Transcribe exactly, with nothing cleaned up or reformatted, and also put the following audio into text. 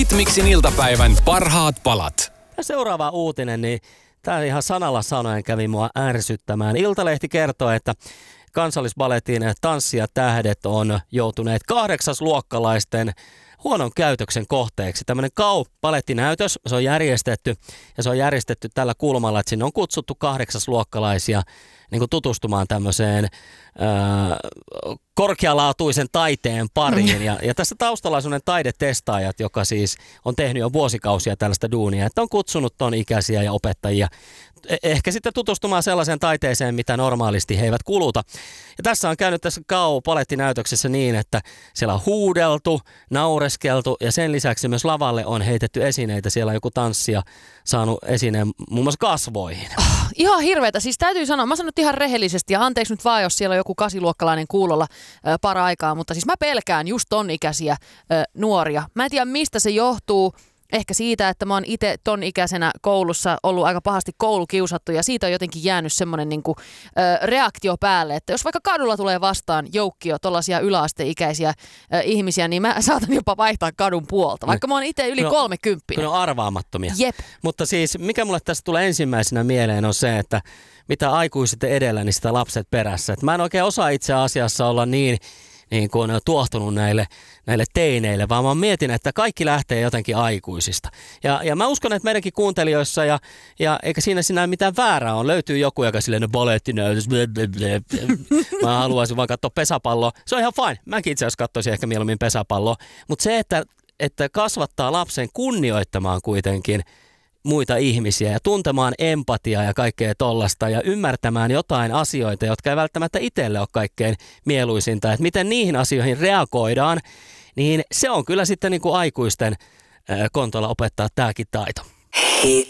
Hitmixin iltapäivän parhaat palat. Ja seuraava uutinen, niin tämä ihan sanalla sanoen kävi mua ärsyttämään. Iltalehti kertoo, että Kansallisballetin tanssijatähdet on joutuneet kahdeksasluokkalaisten huonon käytöksen kohteeksi. Tämmöinen K A U-balettinäytös, se on järjestetty ja se on järjestetty tällä kulmalla, että sinne on kutsuttu kahdeksasluokkalaisia niin kuin tutustumaan tämmöiseen ää, korkealaatuisen taiteen pariin. Ja, ja tässä taustalla on sellainen taidetestaajat, joka siis on tehnyt jo vuosikausia tällaista duunia, että on kutsunut ton ikäisiä ja opettajia ehkä sitten tutustumaan sellaiseen taiteeseen, mitä normaalisti he eivät kuluta. Ja tässä on käynyt tässä K A U-balettinäytöksessä niin, että siellä on huudeltu, naureskeltu ja sen lisäksi myös lavalle on heitetty esineitä. Siellä on joku tanssija saanut esineen muun muassa kasvoihin. Oh, ihan hirveetä. Siis täytyy sanoa, mä sanon ihan rehellisesti ja anteeksi nyt vaan, jos siellä on joku kasiluokkalainen kuulolla ö, para-aikaa, mutta siis mä pelkään just ton ikäisiä ö, nuoria. Mä en tiedä mistä se johtuu. Ehkä siitä, että mä oon itse ton ikäisenä koulussa ollut aika pahasti koulukiusattu ja siitä on jotenkin jäänyt semmoinen niinku, ö, reaktio päälle, että jos vaikka kadulla tulee vastaan joukkio tollaisia yläasteikäisiä ö, ihmisiä, niin mä saatan jopa vaihtaa kadun puolta, vaikka mä oon itse yli no, kolmekymppinen. Ne on arvaamattomia. Jep. Mutta siis mikä mulle tästä tulee ensimmäisenä mieleen on se, että mitä aikuiset edellä, niin sitä lapset perässä. Et mä en oikein osaa itse asiassa olla niin niin kuin on tuohtunut näille, näille teineille, vaan mä mietin, että kaikki lähtee jotenkin aikuisista. Ja, ja mä uskon, että meidänkin kuuntelijoissa, ja, ja eikä siinä sinä mitään väärää on, löytyy joku, joka silleen, no balettinäytös, mä haluaisin vaan katsoa pesäpalloa. Se on ihan fine, mäkin itse asiassa katsoisin ehkä mieluummin pesäpalloa, mutta se, että, että kasvattaa lapsen kunnioittamaan kuitenkin muita ihmisiä ja tuntemaan empatiaa ja kaikkea tollasta ja ymmärtämään jotain asioita, jotka ei välttämättä itselle ole kaikkein mieluisinta, että miten niihin asioihin reagoidaan, niin se on kyllä sitten niin kuin aikuisten kontolla opettaa tämäkin taito.